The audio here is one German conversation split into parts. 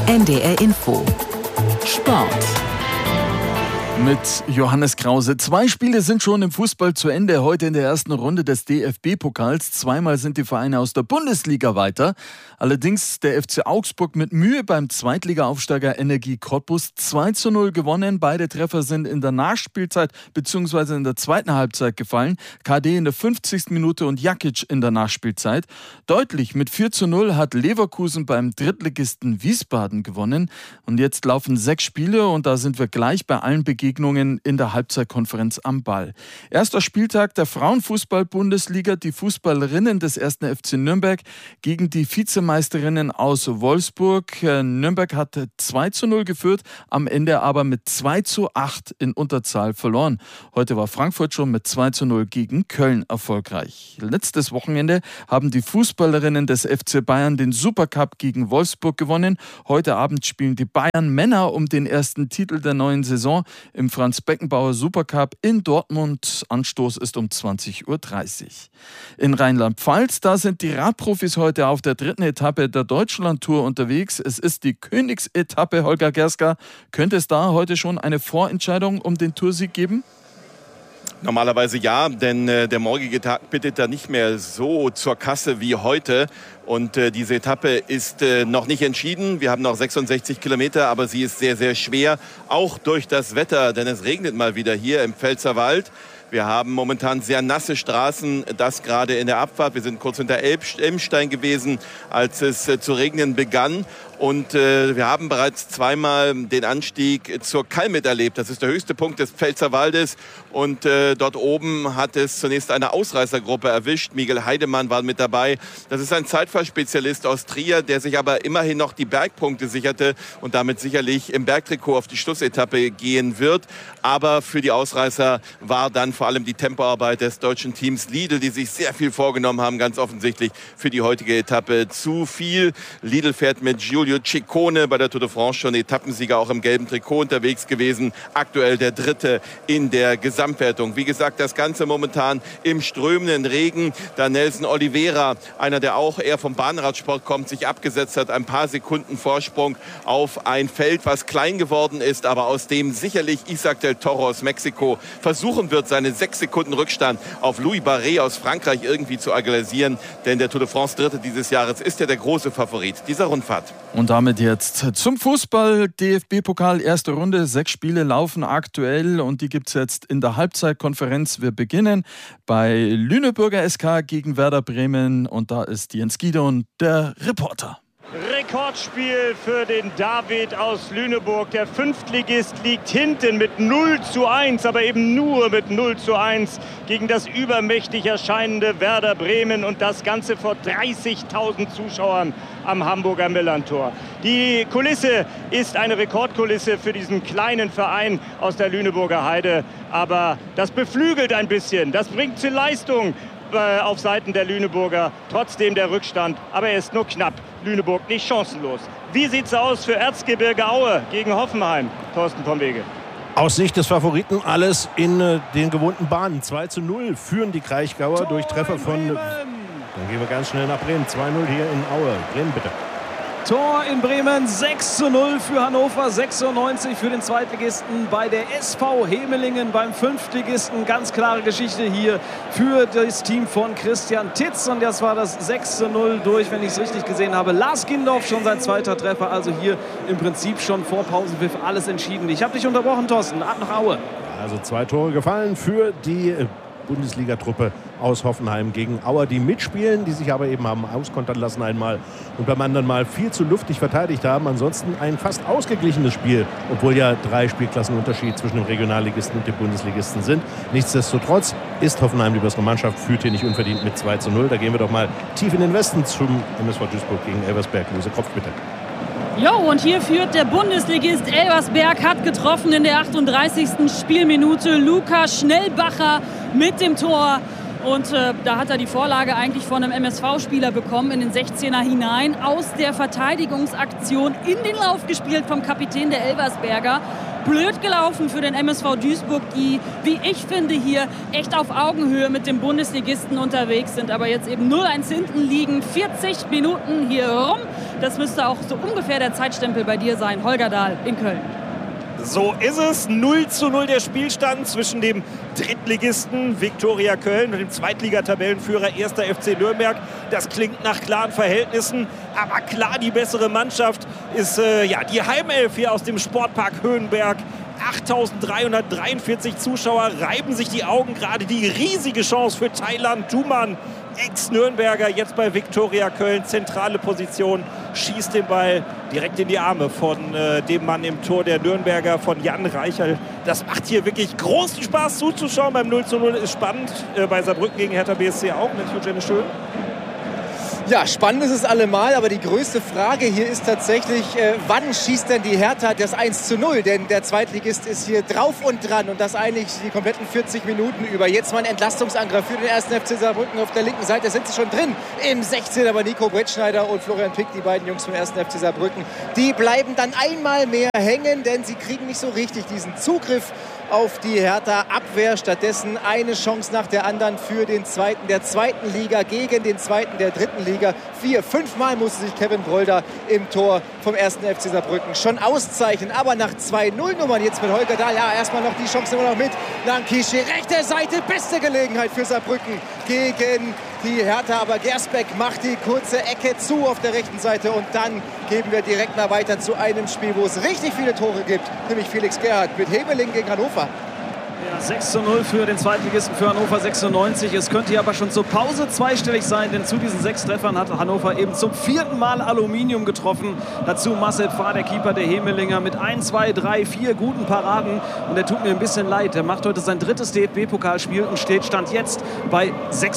NDR Info Sport mit Johannes Krause. 2 Spiele sind schon im Fußball zu Ende. Heute in der ersten Runde des DFB-Pokals. Zweimal sind die Vereine aus der Bundesliga weiter. Allerdings der FC Augsburg mit Mühe beim Zweitliga-Aufsteiger Energie Cottbus 2:0 gewonnen. Beide Treffer sind in der Nachspielzeit bzw. in der zweiten Halbzeit gefallen. KD in der 50. Minute und Jakic in der Nachspielzeit. Deutlich mit 4:0 hat Leverkusen beim Drittligisten Wiesbaden gewonnen. Und jetzt laufen 6 Spiele und da sind wir gleich bei allen Begegnungen in der Halbzeitkonferenz am Ball. Erster Spieltag der Frauenfußball-Bundesliga. Die Fußballerinnen des 1. FC Nürnberg gegen die Vizemeisterinnen aus Wolfsburg. Nürnberg hatte 2:0 geführt, am Ende aber mit 2:8 in Unterzahl verloren. Heute war Frankfurt schon mit 2:0 gegen Köln erfolgreich. Letztes Wochenende haben die Fußballerinnen des FC Bayern den Supercup gegen Wolfsburg gewonnen. Heute Abend spielen die Bayern Männer um den ersten Titel der neuen Saison im Franz-Beckenbauer Supercup in Dortmund. Anstoß ist um 20:30 Uhr. In Rheinland-Pfalz, da sind die Radprofis heute auf der 3. Etappe der Deutschlandtour unterwegs. Es ist die Königsetappe. Holger Gerska, könnte es da heute schon eine Vorentscheidung um den Toursieg geben? Normalerweise ja, denn der morgige Tag bittet da nicht mehr so zur Kasse wie heute. Und diese Etappe ist noch nicht entschieden. Wir haben noch 66 Kilometer, aber sie ist sehr, sehr schwer. Auch durch das Wetter, denn es regnet mal wieder hier im Pfälzerwald. Wir haben momentan sehr nasse Straßen, das gerade in der Abfahrt. Wir sind kurz hinter Elmstein gewesen, als es zu regnen begann. Und wir haben bereits zweimal den Anstieg zur Kalmit erlebt. Das ist der höchste Punkt des Pfälzerwaldes. Und dort oben hat es zunächst eine Ausreißergruppe erwischt. Miguel Heidemann war mit dabei. Das ist ein Zeitfahrtspezialist aus Trier, der sich aber immerhin noch die Bergpunkte sicherte und damit sicherlich im Bergtrikot auf die Schlussetappe gehen wird. Aber für die Ausreißer war dann vor allem die Tempoarbeit des deutschen Teams Lidl, die sich sehr viel vorgenommen haben, ganz offensichtlich für die heutige Etappe zu viel. Lidl fährt mit Giulio Ciccone bei der Tour de France schon Etappensieger, auch im gelben Trikot unterwegs gewesen. Aktuell der Dritte in der Gesamtwertung. Wie gesagt, das Ganze momentan im strömenden Regen. Da Nelson Oliveira, einer, der auch eher vom Bahnradsport kommt, sich abgesetzt hat. Ein paar Sekunden Vorsprung auf ein Feld, was klein geworden ist, aber aus dem sicherlich Isaac del Toro aus Mexiko versuchen wird, seine 6 Sekunden Rückstand auf Louis Barret aus Frankreich irgendwie zu egalisieren. Denn der Tour de France Dritte dieses Jahres ist ja der große Favorit dieser Rundfahrt. Und damit jetzt zum Fußball. DFB-Pokal, erste Runde. 6 Spiele laufen aktuell und die gibt es jetzt in der Halbzeitkonferenz. Wir beginnen bei Lüneburger SK gegen Werder Bremen und da ist Jens Giedon, der Reporter. Rekordspiel für den David aus Lüneburg. Der Fünftligist liegt hinten mit 0:1, aber eben nur mit 0:1 gegen das übermächtig erscheinende Werder Bremen und das Ganze vor 30.000 Zuschauern am Hamburger Millerntor. Die Kulisse ist eine Rekordkulisse für diesen kleinen Verein aus der Lüneburger Heide, aber das beflügelt ein bisschen, das bringt zur Leistung auf Seiten der Lüneburger, trotzdem der Rückstand, aber er ist nur knapp. Lüneburg nicht chancenlos. Wie sieht's aus für Erzgebirge Aue gegen Hoffenheim? Thorsten vom Wege. Aus Sicht des Favoriten alles in den gewohnten Bahnen. 2:0 führen die Kraichgauer durch Treffer von... Dann gehen wir ganz schnell nach Bremen. 2:0 hier in Aue. Bremen bitte. Tor in Bremen, 6:0 für Hannover, 96 für den Zweitligisten bei der SV Hemelingen beim Fünftligisten. Ganz klare Geschichte hier für das Team von Christian Titz und das war das 6:0 durch, wenn ich es richtig gesehen habe. Lars Gindorf schon sein zweiter Treffer, also hier im Prinzip schon vor Pausenpfiff alles entschieden. Ich habe dich unterbrochen, Thorsten, ab nach Aue. Also 2 Tore gefallen für die Bundesliga-Truppe aus Hoffenheim gegen Auer, die mitspielen, die sich aber eben haben auskontern lassen einmal und beim anderen Mal viel zu luftig verteidigt haben. Ansonsten ein fast ausgeglichenes Spiel, obwohl ja 3 Spielklassenunterschied zwischen dem Regionalligisten und dem Bundesligisten sind. Nichtsdestotrotz ist Hoffenheim die bessere Mannschaft, führt hier nicht unverdient mit 2:0. Da gehen wir doch mal tief in den Westen zum MSV Duisburg gegen Elversberg. Lose Kopf bitte. Jo, und hier führt der Bundesligist Elversberg, hat getroffen in der 38. Spielminute. Lukas Schnellbacher mit dem Tor. Und da hat er die Vorlage eigentlich von einem MSV-Spieler bekommen, in den 16er hinein. Aus der Verteidigungsaktion in den Lauf gespielt vom Kapitän der Elversberger. Blöd gelaufen für den MSV Duisburg, die, wie ich finde, hier echt auf Augenhöhe mit dem Bundesligisten unterwegs sind. Aber jetzt eben 0:1 hinten liegen, 40 Minuten hier rum. Das müsste auch so ungefähr der Zeitstempel bei dir sein. Holger Dahl in Köln. So ist es. 0:0 der Spielstand zwischen dem Drittligisten Viktoria Köln und dem Zweitligatabellenführer 1. FC Nürnberg. Das klingt nach klaren Verhältnissen. Aber klar, die bessere Mannschaft ist die Heimelf hier aus dem Sportpark Höhenberg. 8.343 Zuschauer reiben sich die Augen. Gerade die riesige Chance für Thailand Duman, Ex-Nürnberger, jetzt bei Viktoria Köln. Zentrale Position, schießt den Ball direkt in die Arme von dem Mann im Tor der Nürnberger, von Jan Reichel. Das macht hier wirklich großen Spaß zuzuschauen. Beim 0:0 ist spannend. Bei Saarbrücken gegen Hertha BSC auch mit Eugene Schön. Ja, spannend ist es allemal, aber die größte Frage hier ist tatsächlich, wann schießt denn die Hertha das 1:0? Denn der Zweitligist ist hier drauf und dran und das eigentlich die kompletten 40 Minuten über. Jetzt mal ein Entlastungsangriff für den 1. FC Saarbrücken auf der linken Seite. Sind sie schon drin im 16, aber Nico Brettschneider und Florian Pick, die beiden Jungs vom 1. FC Saarbrücken, die bleiben dann einmal mehr hängen, denn sie kriegen nicht so richtig diesen Zugriff auf die Hertha-Abwehr. Stattdessen eine Chance nach der anderen für den Zweiten der zweiten Liga gegen den Zweiten der dritten Liga. 4-5 Mal musste sich Kevin Brolder im Tor vom 1. FC Saarbrücken schon auszeichnen. Aber nach 2-0-Nummern jetzt mit Holger Dahl, ja, erstmal noch die Chance immer noch mit. Lankischi, rechte Seite, beste Gelegenheit für Saarbrücken gegen die Hertha. Aber Gersbeck macht die kurze Ecke zu auf der rechten Seite. Und dann geben wir direkt mal weiter zu einem Spiel, wo es richtig viele Tore gibt. Nämlich Felix Gerhardt mit Hemeling gegen Hannover. Ja, 6:0 für den Zweitligisten, für Hannover 96. Es könnte hier aber schon zur Pause zweistellig sein, denn zu diesen 6 Treffern hat Hannover eben zum 4. Mal Aluminium getroffen. Dazu Marcel Pfarr, der Keeper der Hemelinger, mit 1, 2, 3, 4 guten Paraden. Und er tut mir ein bisschen leid. Er macht heute sein 3. DFB-Pokalspiel und stand jetzt bei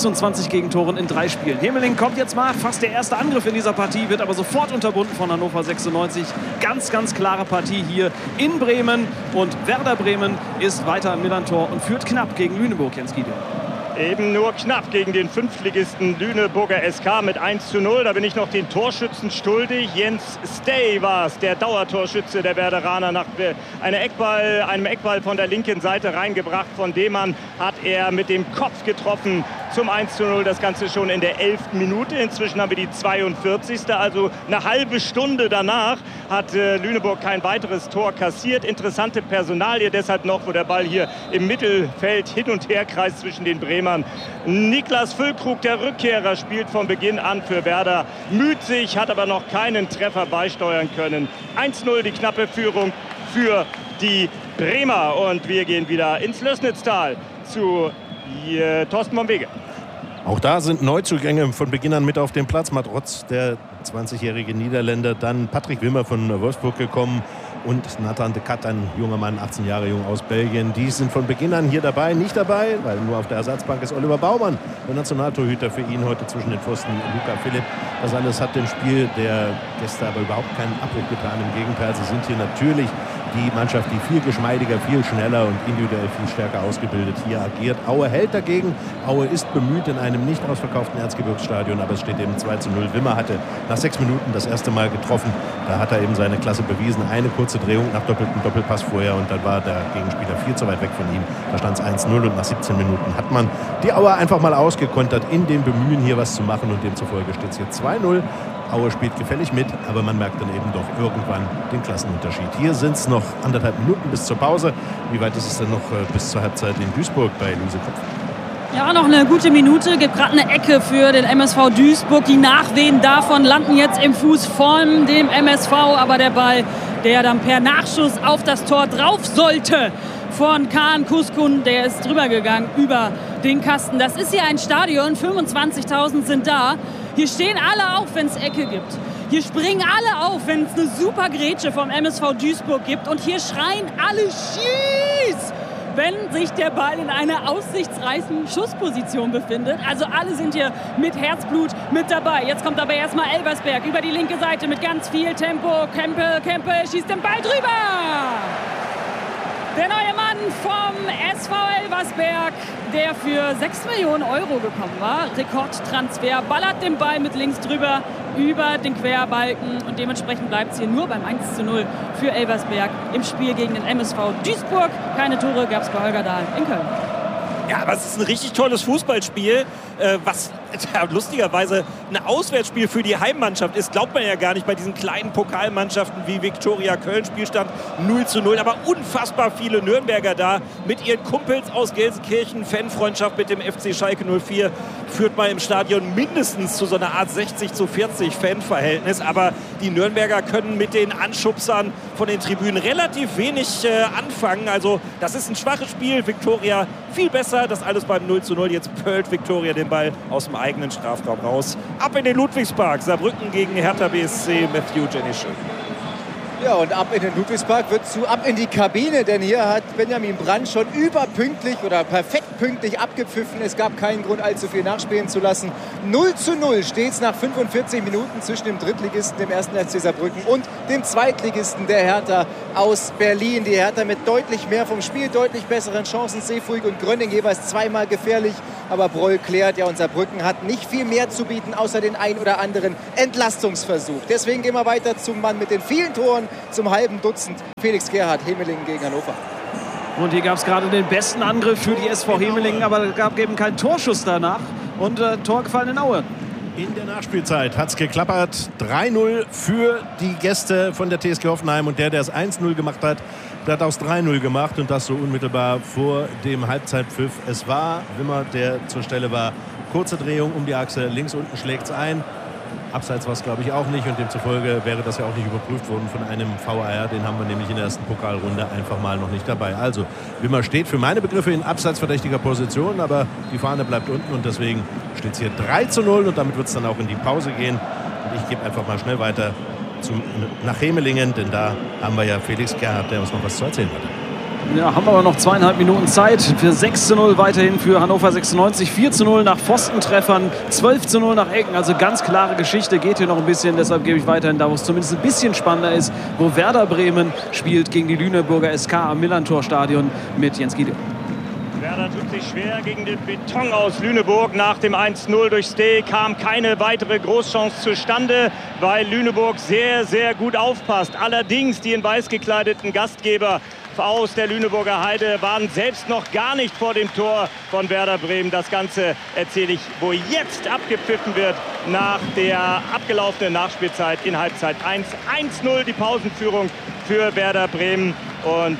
26 Gegentoren in 3 Spielen. Hemeling kommt jetzt mal, fast der erste Angriff in dieser Partie, wird aber sofort unterbunden von Hannover 96. Ganz, ganz klare Partie hier in Bremen. Und Werder Bremen ist weiter im Millantor und führt knapp gegen Lüneburg, Jens Giedel. Eben nur knapp gegen den Fünftligisten Lüneburger SK mit 1:0. Da bin ich noch den Torschützen schuldig. Jens Stay war es, der Dauertorschütze der Werderaner. Nach einem Eckball von der linken Seite reingebracht. Von Demann hat er mit dem Kopf getroffen zum 1:0. Das Ganze schon in der 11. Minute. Inzwischen haben wir die 42. Also eine halbe Stunde danach hat Lüneburg kein weiteres Tor kassiert. Interessante Personalie deshalb noch, wo der Ball hier im Mittelfeld hin und her kreist zwischen den Bremern. Niklas Füllkrug, der Rückkehrer, spielt von Beginn an für Werder. Müht sich, hat aber noch keinen Treffer beisteuern können. 1:0 die knappe Führung für die Bremer. Und wir gehen wieder ins Lößnitztal zu Thorsten vom Wege. Auch da sind Neuzugänge von Beginn an mit auf dem Platz. Matt Rotz, der 20-jährige Niederländer, dann Patrick Wimmer von Wolfsburg gekommen und Nathan de Cat, ein junger Mann, 18 Jahre jung aus Belgien. Die sind von Beginn an hier dabei, nicht dabei, weil nur auf der Ersatzbank ist Oliver Baumann, der Nationaltorhüter für ihn heute zwischen den Pfosten, Luca Philipp. Das alles hat dem Spiel der Gäste aber überhaupt keinen Abbruch getan. Im Gegenteil, sie sind hier natürlich die Mannschaft, die viel geschmeidiger, viel schneller und individuell viel stärker ausgebildet hier agiert. Aue hält dagegen. Aue ist bemüht in einem nicht ausverkauften Erzgebirgsstadion, aber es steht eben 2:0. Wimmer hatte nach 6 Minuten das erste Mal getroffen. Da hat er eben seine Klasse bewiesen. Eine kurze Drehung nach Doppelpass vorher und dann war der Gegenspieler viel zu weit weg von ihm. Da stand es 1:0 und nach 17 Minuten hat man die Aue einfach mal ausgekontert in dem Bemühen, hier was zu machen, und demzufolge steht es hier 2:0. Aue spielt gefällig mit, aber man merkt dann eben doch irgendwann den Klassenunterschied. Hier sind es noch 1,5 Minuten bis zur Pause. Wie weit ist es denn noch bis zur Halbzeit in Duisburg bei Lusekopf? Ja, noch eine gute Minute. Gibt gerade eine Ecke für den MSV Duisburg. Die Nachwehen davon landen jetzt im Fuß von dem MSV. Aber der Ball, der dann per Nachschuss auf das Tor drauf sollte, von Kaan Kuskun, der ist drüber gegangen über den Kasten. Das ist hier ein Stadion, 25.000 sind da. Hier stehen alle auf, wenn es Ecke gibt. Hier springen alle auf, wenn es eine super Grätsche vom MSV Duisburg gibt. Und hier schreien alle Schieß, wenn sich der Ball in einer aussichtsreichen Schussposition befindet. Also alle sind hier mit Herzblut mit dabei. Jetzt kommt aber erstmal Elversberg über die linke Seite mit ganz viel Tempo. Kempe schießt den Ball drüber. Der neue Mann vom SV Elversberg, der für 6 Millionen Euro gekommen war. Rekordtransfer, ballert den Ball mit links drüber über den Querbalken. Und dementsprechend bleibt es hier nur beim 1:0 für Elversberg im Spiel gegen den MSV Duisburg. Keine Tore gab es bei Holger Dahl in Köln. Ja, aber es ist ein richtig tolles Fußballspiel, was lustigerweise ein Auswärtsspiel für die Heimmannschaft ist, glaubt man ja gar nicht bei diesen kleinen Pokalmannschaften wie Viktoria Köln. Spielstand 0:0, aber unfassbar viele Nürnberger da mit ihren Kumpels aus Gelsenkirchen. Fanfreundschaft mit dem FC Schalke 04 führt mal im Stadion mindestens zu so einer Art 60:40 Fanverhältnis. Aber die Nürnberger können mit den Anschubsern von den Tribünen relativ wenig anfangen. Also das ist ein schwaches Spiel. Viktoria viel besser. Das alles beim 0:0. Jetzt pölt Viktoria den Ball aus dem eigenen Strafraum raus. Ab in den Ludwigspark. Saarbrücken gegen Hertha BSC. Matthew Jenny-Schön. Ja, und ab in den Ludwigspark wird ab in die Kabine, denn hier hat Benjamin Brandt schon überpünktlich oder perfekt pünktlich abgepfiffen. Es gab keinen Grund, allzu viel nachspielen zu lassen. 0:0 steht es nach 45 Minuten zwischen dem Drittligisten, dem 1. FC Saarbrücken, und dem Zweitligisten der Hertha aus Berlin. Die Hertha mit deutlich mehr vom Spiel, deutlich besseren Chancen. Seefuig und Grönning jeweils zweimal gefährlich, aber Broll klärt. Ja, und Saarbrücken hat nicht viel mehr zu bieten, außer den ein oder anderen Entlastungsversuch. Deswegen gehen wir weiter zum Mann mit den vielen Toren, zum halben Dutzend. Felix Gerhardt, Hemelingen gegen Hannover. Und hier gab es gerade den besten Angriff für die SV Hemelingen, aber es gab eben keinen Torschuss danach. Und Tor gefallen in Aue. In der Nachspielzeit hat es geklappert. 3:0 für die Gäste von der TSG Hoffenheim. Und der es 1:0 gemacht hat, der hat aus 3:0 gemacht. Und das so unmittelbar vor dem Halbzeitpfiff. Es war Wimmer, der zur Stelle war. Kurze Drehung um die Achse. Links unten schlägt es ein. Abseits war es, glaube ich, auch nicht. Und demzufolge wäre das ja auch nicht überprüft worden von einem VAR. Den haben wir nämlich in der ersten Pokalrunde einfach mal noch nicht dabei. Also, Wimmer steht für meine Begriffe in abseitsverdächtiger Position. Aber die Fahne bleibt unten. Und deswegen steht es hier 3:0. Und damit wird es dann auch in die Pause gehen. Und ich gebe einfach mal schnell weiter nach Hemelingen. Denn da haben wir ja Felix Gerhardt, der uns noch was zu erzählen hat. Ja, haben aber noch 2,5 Minuten Zeit für 6:0 weiterhin für Hannover 96. 4:0 nach Pfostentreffern, 12:0 nach Ecken. Also ganz klare Geschichte, geht hier noch ein bisschen. Deshalb gebe ich weiterhin da, wo es zumindest ein bisschen spannender ist, wo Werder Bremen spielt gegen die Lüneburger SK am Millantor-Stadion mit Jens Giedel. Werder tut sich schwer gegen den Beton aus Lüneburg. Nach dem 1:0 durch Steh kam keine weitere Großchance zustande, weil Lüneburg sehr, sehr gut aufpasst. Allerdings die in weiß gekleideten Gastgeber aus der Lüneburger Heide waren selbst noch gar nicht vor dem Tor von Werder Bremen. Das Ganze erzähle ich, wo jetzt abgepfiffen wird nach der abgelaufenen Nachspielzeit in Halbzeit 1. 1:0 die Pausenführung für Werder Bremen. Und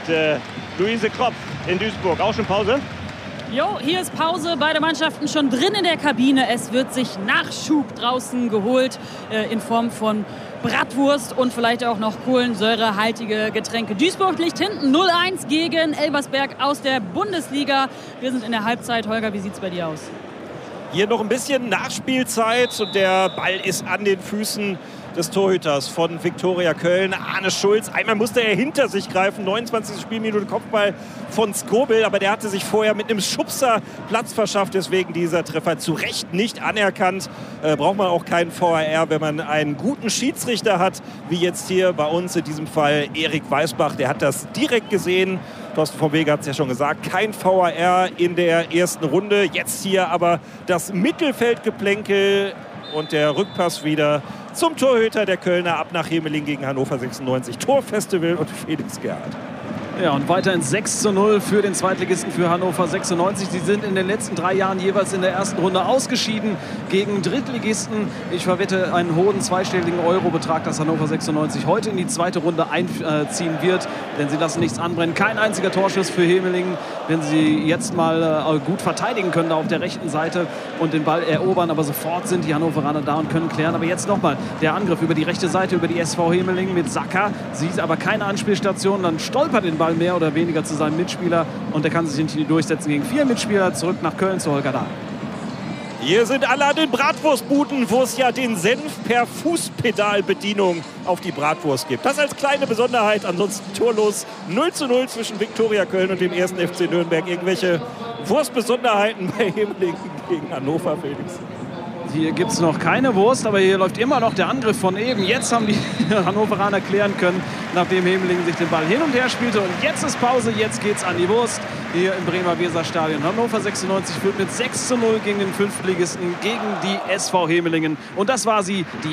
Luise Kropf in Duisburg. Auch schon Pause? Jo, hier ist Pause. Beide Mannschaften schon drin in der Kabine. Es wird sich Nachschub draußen geholt in Form von Bratwurst und vielleicht auch noch kohlensäurehaltige Getränke. Duisburg liegt hinten 0:1 gegen Elversberg aus der Bundesliga. Wir sind in der Halbzeit. Holger, wie sieht es bei dir aus? Hier noch ein bisschen Nachspielzeit und der Ball ist an den Füßen des Torhüters von Viktoria Köln, Arne Schulz. Einmal musste er hinter sich greifen, 29. Spielminute, Kopfball von Skobel, aber der hatte sich vorher mit einem Schubser Platz verschafft, deswegen dieser Treffer zu Recht nicht anerkannt. Braucht man auch keinen VAR, wenn man einen guten Schiedsrichter hat, wie jetzt hier bei uns in diesem Fall Erik Weißbach, der hat das direkt gesehen. Thorsten vom Wege hat es ja schon gesagt, kein VAR in der ersten Runde. Jetzt hier aber das Mittelfeldgeplänkel und der Rückpass wieder zum Torhüter der Kölner ab nach Hemelingen gegen Hannover 96. Torfestival und Felix Gerhardt. Ja, und weiterhin 6:0 für den Zweitligisten für Hannover 96. Sie sind in den letzten 3 Jahren jeweils in der ersten Runde ausgeschieden gegen Drittligisten. Ich verwette einen hohen zweistelligen Eurobetrag, dass Hannover 96 heute in die zweite Runde einziehen wird. Denn sie lassen nichts anbrennen. Kein einziger Torschuss für Hemelingen. Wenn sie jetzt mal gut verteidigen können da auf der rechten Seite und den Ball erobern. Aber sofort sind die Hannoveraner da und können klären. Aber jetzt nochmal der Angriff über die rechte Seite, über die SV Hemelingen mit Saka. Sieht aber keine Anspielstation. Dann stolpert den Ball mehr oder weniger zu seinem Mitspieler und der kann sich hinten durchsetzen gegen 4 Mitspieler. Zurück nach Köln zu Holger Dahl. Hier sind alle an den Bratwurstbuden, wo es ja den Senf per Fußpedalbedienung auf die Bratwurst gibt. Das als kleine Besonderheit, ansonsten torlos 0:0 zwischen Viktoria Köln und dem 1. FC Nürnberg. Irgendwelche Wurstbesonderheiten bei Hemelingen gegen Hannover, Felix? Hier gibt es noch keine Wurst, aber hier läuft immer noch der Angriff von eben. Jetzt haben die Hannoveraner klären können, nachdem Hemelingen sich den Ball hin und her spielte. Und jetzt ist Pause, jetzt geht's an die Wurst hier im Bremer Weserstadion. Hannover 96 führt mit 6:0 gegen den Fünftligisten, gegen die SV Hemelingen. Und das war sie, die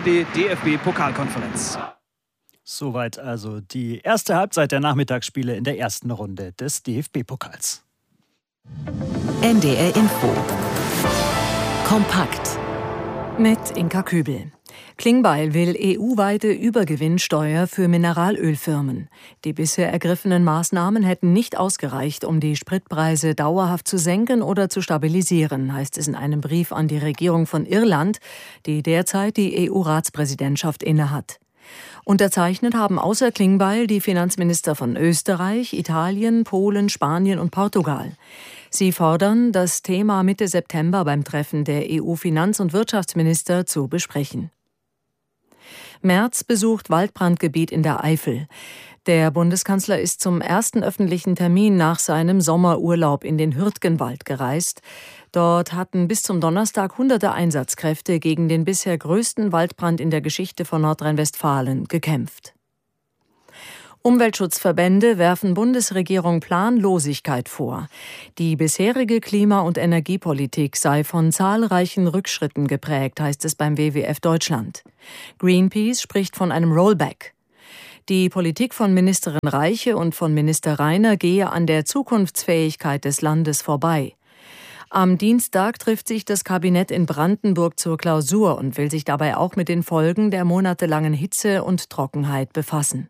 ARD-DFB-Pokalkonferenz. Soweit also die erste Halbzeit der Nachmittagsspiele in der ersten Runde des DFB-Pokals. NDR Info. Kompakt mit Inka Kübel. Klingbeil will EU-weite Übergewinnsteuer für Mineralölfirmen. Die bisher ergriffenen Maßnahmen hätten nicht ausgereicht, um die Spritpreise dauerhaft zu senken oder zu stabilisieren, heißt es in einem Brief an die Regierung von Irland, die derzeit die EU-Ratspräsidentschaft innehat. Unterzeichnet haben außer Klingbeil die Finanzminister von Österreich, Italien, Polen, Spanien und Portugal. Sie fordern, das Thema Mitte September beim Treffen der EU-Finanz- und Wirtschaftsminister zu besprechen. Merz besucht Waldbrandgebiet in der Eifel. Der Bundeskanzler ist zum ersten öffentlichen Termin nach seinem Sommerurlaub in den Hürtgenwald gereist. Dort hatten bis zum Donnerstag hunderte Einsatzkräfte gegen den bisher größten Waldbrand in der Geschichte von Nordrhein-Westfalen gekämpft. Umweltschutzverbände werfen Bundesregierung Planlosigkeit vor. Die bisherige Klima- und Energiepolitik sei von zahlreichen Rückschritten geprägt, heißt es beim WWF Deutschland. Greenpeace spricht von einem Rollback. Die Politik von Ministerin Reiche und von Minister Rainer gehe an der Zukunftsfähigkeit des Landes vorbei. Am Dienstag trifft sich das Kabinett in Brandenburg zur Klausur und will sich dabei auch mit den Folgen der monatelangen Hitze und Trockenheit befassen.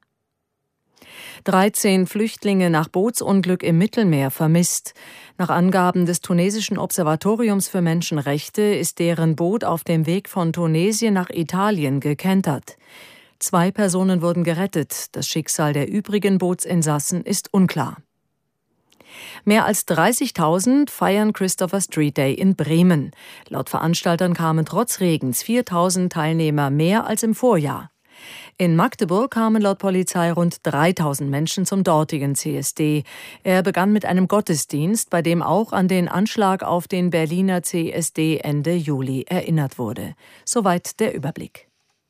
13 Flüchtlinge nach Bootsunglück im Mittelmeer vermisst. Nach Angaben des tunesischen Observatoriums für Menschenrechte ist deren Boot auf dem Weg von Tunesien nach Italien gekentert. 2 Personen wurden gerettet. Das Schicksal der übrigen Bootsinsassen ist unklar. Mehr als 30.000 feiern Christopher Street Day in Bremen. Laut Veranstaltern kamen trotz Regens 4.000 Teilnehmer mehr als im Vorjahr. In Magdeburg kamen laut Polizei rund 3.000 Menschen zum dortigen CSD. Er begann mit einem Gottesdienst, bei dem auch an den Anschlag auf den Berliner CSD Ende Juli erinnert wurde. Soweit der Überblick.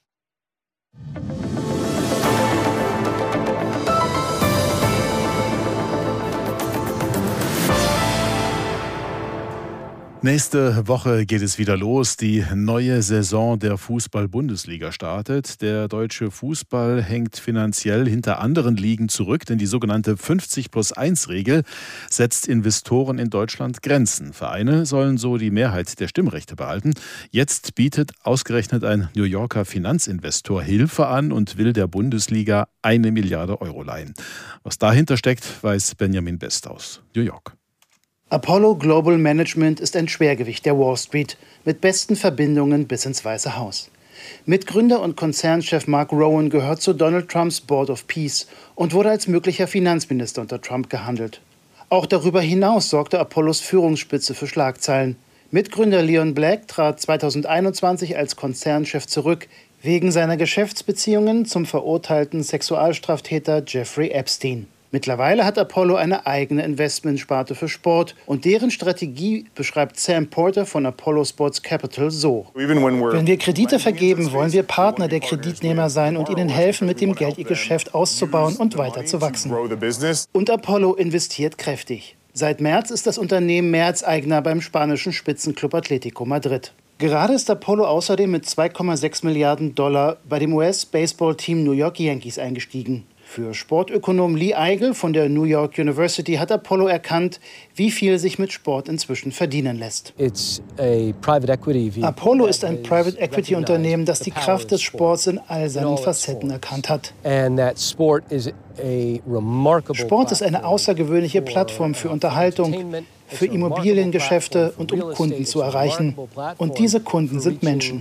Nächste Woche geht es wieder los. Die neue Saison der Fußball-Bundesliga startet. Der deutsche Fußball hängt finanziell hinter anderen Ligen zurück, denn die sogenannte 50+1-Regel setzt Investoren in Deutschland Grenzen. Vereine sollen so die Mehrheit der Stimmrechte behalten. Jetzt bietet ausgerechnet ein New Yorker Finanzinvestor Hilfe an und will der Bundesliga 1 Milliarde Euro leihen. Was dahinter steckt, weiß Benjamin Best aus New York. Apollo Global Management ist ein Schwergewicht der Wall Street mit besten Verbindungen bis ins Weiße Haus. Mitgründer und Konzernchef Mark Rowan gehört zu Donald Trumps Board of Peace und wurde als möglicher Finanzminister unter Trump gehandelt. Auch darüber hinaus sorgte Apollos Führungsspitze für Schlagzeilen. Mitgründer Leon Black trat 2021 als Konzernchef zurück, wegen seiner Geschäftsbeziehungen zum verurteilten Sexualstraftäter Jeffrey Epstein. Mittlerweile hat Apollo eine eigene Investmentsparte für Sport und deren Strategie beschreibt Sam Porter von Apollo Sports Capital so. Wenn wir Kredite vergeben, wollen wir Partner der Kreditnehmer sein und ihnen helfen, mit dem Geld ihr Geschäft auszubauen und weiter zu wachsen. Und Apollo investiert kräftig. Seit März ist das Unternehmen Mehrheitseigner beim spanischen Spitzenclub Atlético Madrid. Gerade ist Apollo außerdem mit $2,6 Milliarden bei dem US-Baseball-Team New York Yankees eingestiegen. Für Sportökonom Lee Eigel von der New York University hat Apollo erkannt, wie viel sich mit Sport inzwischen verdienen lässt. Apollo ist ein Private Equity Unternehmen, das die Kraft des Sports in all seinen Facetten erkannt hat. Sport ist eine außergewöhnliche Plattform für Unterhaltung, für Immobiliengeschäfte und um Kunden zu erreichen. Und diese Kunden sind Menschen.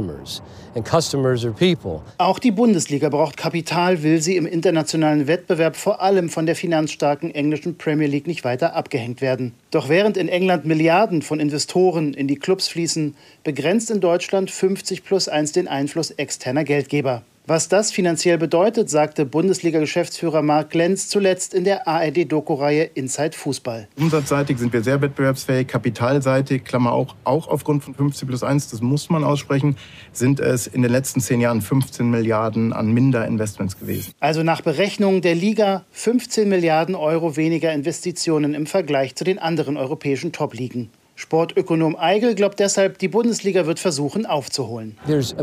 Auch die Bundesliga braucht Kapital, will sie im internationalen Wettbewerb vor allem von der finanzstarken englischen Premier League nicht weiter abgehängt werden. Doch während in England Milliarden von Investoren in die Clubs fließen, begrenzt in Deutschland 50+1 den Einfluss externer Geldgeber. Was das finanziell bedeutet, sagte Bundesliga-Geschäftsführer Marc Lenz zuletzt in der ARD-Doku-Reihe Inside Fußball. Umsatzseitig sind wir sehr wettbewerbsfähig, kapitalseitig, Klammer auch aufgrund von 50+1, das muss man aussprechen, sind es in den letzten 10 Jahren 15 Milliarden an Minderinvestments gewesen. Also nach Berechnungen der Liga 15 Milliarden Euro weniger Investitionen im Vergleich zu den anderen europäischen Top-Ligen. Sportökonom Eigel glaubt deshalb, die Bundesliga wird versuchen aufzuholen.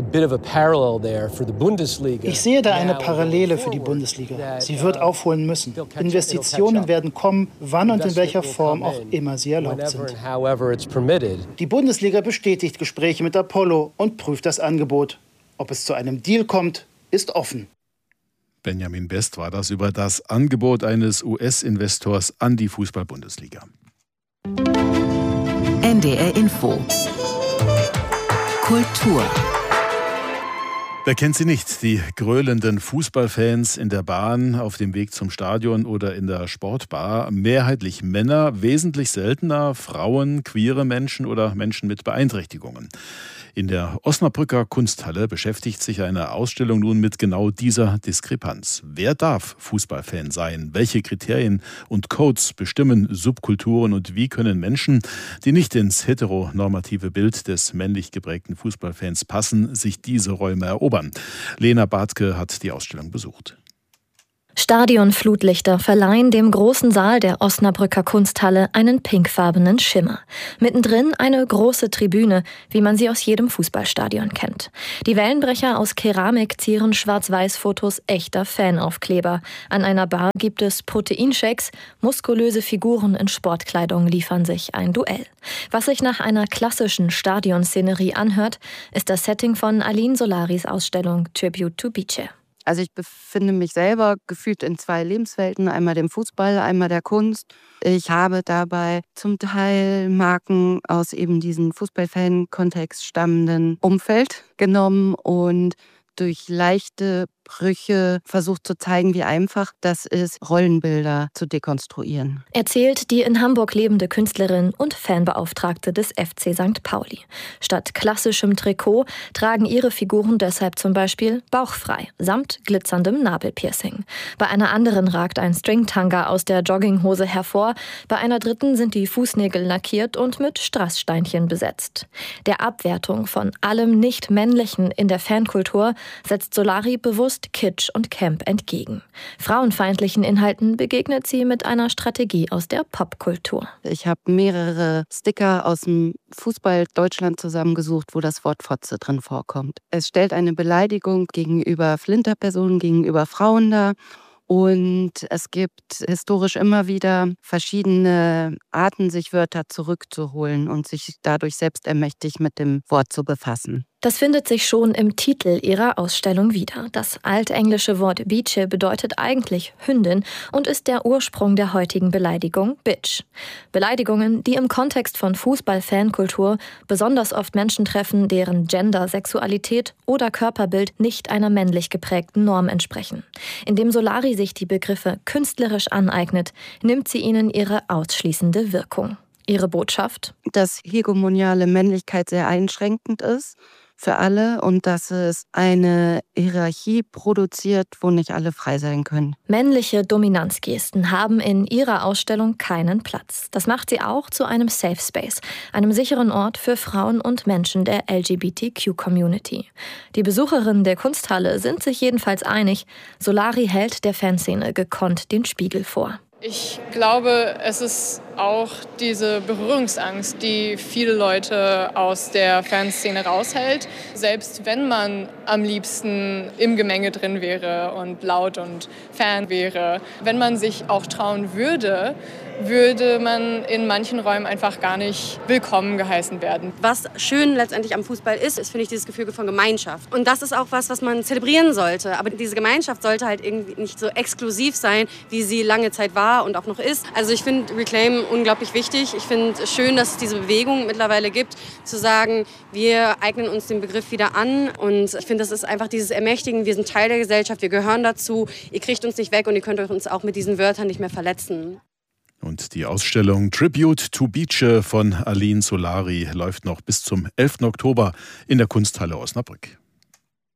Ich sehe da eine Parallele für die Bundesliga. Sie wird aufholen müssen. Investitionen werden kommen, wann und in welcher Form auch immer sie erlaubt sind. Die Bundesliga bestätigt Gespräche mit Apollo und prüft das Angebot. Ob es zu einem Deal kommt, ist offen. Benjamin Best war das über das Angebot eines US-Investors an die Fußball-Bundesliga. NDR Info. Kultur. Wer kennt sie nicht? Die gröhlenden Fußballfans in der Bahn, auf dem Weg zum Stadion oder in der Sportbar. Mehrheitlich Männer, wesentlich seltener Frauen, queere Menschen oder Menschen mit Beeinträchtigungen. In der Osnabrücker Kunsthalle beschäftigt sich eine Ausstellung nun mit genau dieser Diskrepanz. Wer darf Fußballfan sein? Welche Kriterien und Codes bestimmen Subkulturen und wie können Menschen, die nicht ins heteronormative Bild des männlich geprägten Fußballfans passen, sich diese Räume erobern? Lena Bartke hat die Ausstellung besucht. Stadionflutlichter verleihen dem großen Saal der Osnabrücker Kunsthalle einen pinkfarbenen Schimmer. Mittendrin eine große Tribüne, wie man sie aus jedem Fußballstadion kennt. Die Wellenbrecher aus Keramik zieren Schwarz-Weiß-Fotos echter Fanaufkleber. An einer Bar gibt es Proteinshakes, muskulöse Figuren in Sportkleidung liefern sich ein Duell. Was sich nach einer klassischen Stadionszenerie anhört, ist das Setting von Aline Solaris Ausstellung Tribute to Bice. Also ich befinde mich selber gefühlt in zwei Lebenswelten, einmal dem Fußball, einmal der Kunst. Ich habe dabei zum Teil Marken aus eben diesem Fußballfan-Kontext stammenden Umfeld genommen und durch leichte Brüche versucht zu zeigen, wie einfach das ist, Rollenbilder zu dekonstruieren. Erzählt die in Hamburg lebende Künstlerin und Fanbeauftragte des FC St. Pauli. Statt klassischem Trikot tragen ihre Figuren deshalb zum Beispiel bauchfrei, samt glitzerndem Nabelpiercing. Bei einer anderen ragt ein Stringtanga aus der Jogginghose hervor, bei einer dritten sind die Fußnägel lackiert und mit Strasssteinchen besetzt. Der Abwertung von allem Nicht-Männlichen in der Fankultur setzt Solari bewusst Kitsch und Camp entgegen. Frauenfeindlichen Inhalten begegnet sie mit einer Strategie aus der Popkultur. Ich habe mehrere Sticker aus dem Fußball Deutschland zusammengesucht, wo das Wort Fotze drin vorkommt. Es stellt eine Beleidigung gegenüber Flinterpersonen, gegenüber Frauen dar. Und es gibt historisch immer wieder verschiedene Arten, sich Wörter zurückzuholen und sich dadurch selbstermächtig mit dem Wort zu befassen. Das findet sich schon im Titel ihrer Ausstellung wieder. Das altenglische Wort Bice bedeutet eigentlich Hündin und ist der Ursprung der heutigen Beleidigung Bitch. Beleidigungen, die im Kontext von Fußball-Fankultur besonders oft Menschen treffen, deren Gender, Sexualität oder Körperbild nicht einer männlich geprägten Norm entsprechen. Indem Solari sich die Begriffe künstlerisch aneignet, nimmt sie ihnen ihre ausschließende Wirkung. Ihre Botschaft? Dass hegemoniale Männlichkeit sehr einschränkend ist für alle und dass es eine Hierarchie produziert, wo nicht alle frei sein können. Männliche Dominanzgesten haben in ihrer Ausstellung keinen Platz. Das macht sie auch zu einem Safe Space, einem sicheren Ort für Frauen und Menschen der LGBTQ-Community. Die Besucherinnen der Kunsthalle sind sich jedenfalls einig, Solari hält der Fanszene gekonnt den Spiegel vor. Ich glaube, es ist auch diese Berührungsangst, die viele Leute aus der Fanszene raushält. Selbst wenn man am liebsten im Gemenge drin wäre und laut und Fan wäre, wenn man sich auch trauen würde, würde man in manchen Räumen einfach gar nicht willkommen geheißen werden. Was schön letztendlich am Fußball ist, finde ich dieses Gefühl von Gemeinschaft. Und das ist auch was man zelebrieren sollte. Aber diese Gemeinschaft sollte halt irgendwie nicht so exklusiv sein, wie sie lange Zeit war und auch noch ist. Also ich finde Reclaim unglaublich wichtig. Ich finde es schön, dass es diese Bewegung mittlerweile gibt, zu sagen, wir eignen uns den Begriff wieder an. Und ich finde, das ist einfach dieses Ermächtigen, wir sind Teil der Gesellschaft, wir gehören dazu. Ihr kriegt uns nicht weg und ihr könnt uns auch mit diesen Wörtern nicht mehr verletzen. Und die Ausstellung Tribute to Bice von Aline Solari läuft noch bis zum 11. Oktober in der Kunsthalle Osnabrück.